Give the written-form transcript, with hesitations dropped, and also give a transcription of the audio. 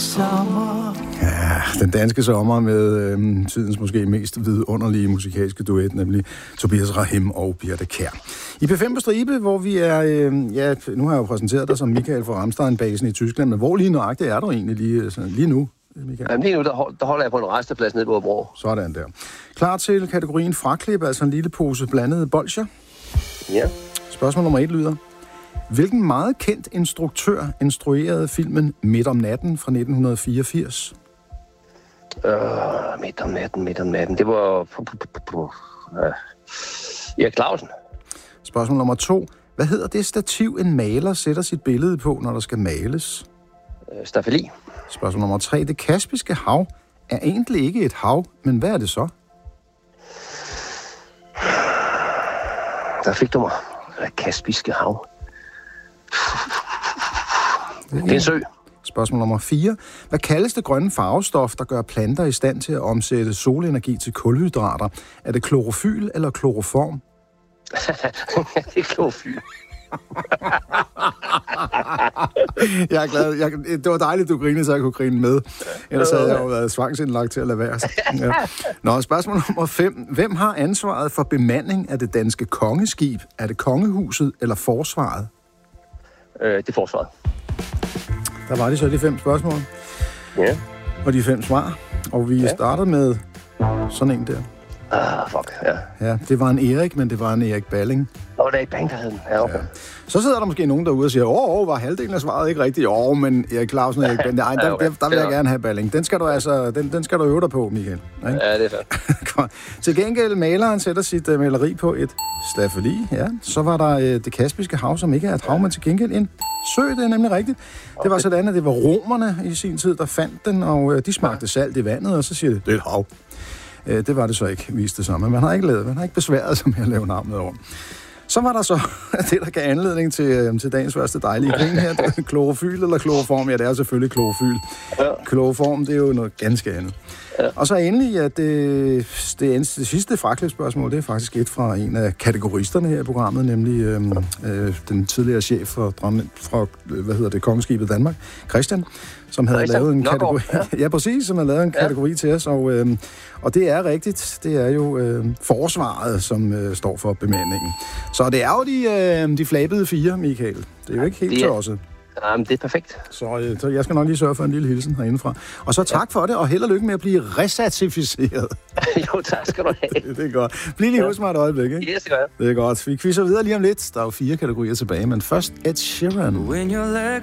sommer. Ja, den danske sommer med tidens måske mest vidunderlige musikalske duet, nemlig Tobias Rahim og Birthe Kjær. I P5 på stribe, hvor vi er, nu har jeg jo præsenteret dig som Michael fra Ramstein-basen i Tyskland, men hvor lige nøjagtigt er du egentlig lige nu, Michael? Jamen, lige nu, der holder jeg på en resteplads nede på Åbro. Sådan der. Klar til kategorien fraklip, altså en lille pose blandede bolsjer? Ja. Spørgsmål nummer 1 lyder: hvilken meget kendt instruktør instruerede filmen Midt om natten fra 1984? Midt om natten. Det var... Erik Clausen. Spørgsmål nummer 2. Hvad hedder det stativ, en maler sætter sit billede på, når der skal males? Staffeli. Spørgsmål nummer 3. Det Kaspiske Hav er egentlig ikke et hav, men hvad er det så? Der fik du mig. Kaspiske Hav. Det er en sø. Spørgsmål nummer 4. Hvad kaldes det grønne farvestof, der gør planter i stand til at omsætte solenergi til kulhydrater? Er det klorofyl eller kloroform? Det er klorofyl. Jeg er glad. Det var dejligt, du grinede, så jeg kunne grine med. Ellers havde jeg jo været tvangsindlagt til at lade være. Ja. Nå, spørgsmål nummer 5. Hvem har ansvaret for bemanding af det danske kongeskib? Er det kongehuset eller forsvaret? Det er forsvaret. Der var de 5 spørgsmål. Ja. Og de 5 svar. Og vi starter med sådan en der. Fuck, ja. Ja, det var en Erik, men det var en Erik Balling. Det er ikke Balling, der hed den. Ja, okay. Ja. Så sidder der måske nogen derude og siger, var halvdelen af svaret ikke rigtigt? Men Erik Clausen og Erik Balling, der vil jeg gerne have Balling. Den skal du den skal du øve dig på, Michael. Ikke? Ja, det er så. Til gengæld, maleren sætter sit maleri på et staffeli. Ja. Så var der det Kaspiske Hav, som ikke er et hav, men til gengæld en sø, det er nemlig rigtigt. Okay. Det var sådan, at det var romerne i sin tid, der fandt den, og de smagte salt i vandet, og så siger det er et hav. Det var det så ikke, viste det sig. Men man har ikke besværet sig med at lave navnet over. Så var der så det, der gav anledning til dagens første dejlige grin her. Klorofyl eller kloroform? Ja, det er selvfølgelig klorofyl. Ja. Kloroform, det er jo noget ganske andet. Ja. Og så endelig, at det sidste fraklipsspørgsmål, det er faktisk et fra en af kategoristerne her i programmet, nemlig den tidligere chef fra Kongeskibet Danmark, Christian, som havde lavet en kategori. Ja, præcis, som havde lavet en kategori til os, og det er rigtigt. Det er jo forsvaret, som står for bemandingen. Så det er jo de flabede 4, Michael. Det er jo ikke helt tosset. Jamen, det er perfekt. Så jeg skal nok lige sørge for en lille hilsen herindefra. Og så tak for det, og held og lykke med at blive recertificeret. Jo, tak skal du have. Det er godt. Bliv lige hos mig et øjeblik, ikke? Yes, det gør jeg. Det er godt. Vi quizzer videre lige om lidt. Der er jo 4 kategorier tilbage, men først Ed Sheeran.